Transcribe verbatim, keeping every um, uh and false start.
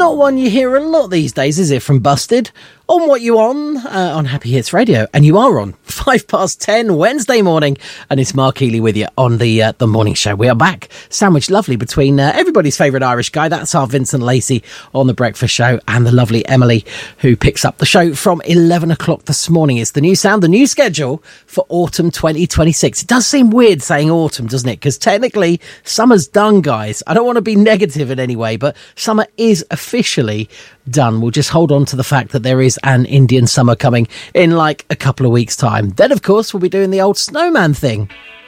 not one you hear a lot these days, is it, from Busted? On What You On, uh, on Happy Hits Radio. And you are on five past ten Wednesday morning. And it's Mark Healy with you on the uh, the morning show. We are back, sandwiched lovely between uh, everybody's favourite Irish guy. That's our Vincent Lacey on The Breakfast Show, and the lovely Emily, who picks up the show from eleven o'clock this morning. It's the new sound, the new schedule for autumn twenty twenty-six. It does seem weird saying autumn, doesn't it? Because technically, summer's done, guys. I don't want to be negative in any way, but summer is officially done. We'll just hold on to the fact that there is an Indian summer coming in like a couple of weeks' time. Then, of course, we'll be doing the old snowman thing.